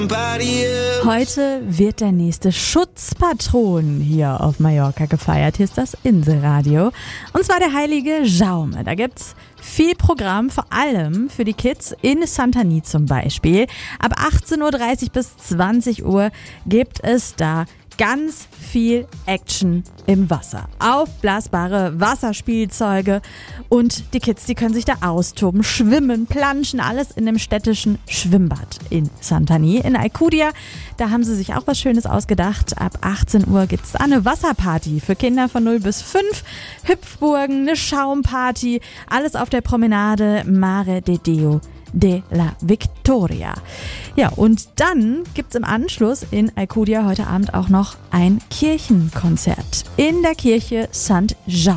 Heute wird der nächste Schutzpatron hier auf Mallorca gefeiert. Hier ist das Inselradio. Und zwar der heilige Jaume. Da gibt's viel Programm, vor allem für die Kids in Santany zum Beispiel. Ab 18.30 Uhr bis 20 Uhr gibt es da ganz viel Action im Wasser. Aufblasbare Wasserspielzeuge und die Kids, die können sich da austoben, schwimmen, planschen, alles in dem städtischen Schwimmbad in Santany. In Alcudia, da haben sie sich auch was Schönes ausgedacht. Ab 18 Uhr gibt es eine Wasserparty für Kinder von 0 bis 5, Hüpfburgen, eine Schaumparty, alles auf der Promenade Mare de Deo de la Victoria. Ja, und dann gibt's im Anschluss in Alcudia heute Abend auch noch ein Kirchenkonzert in der Kirche St. Jaume.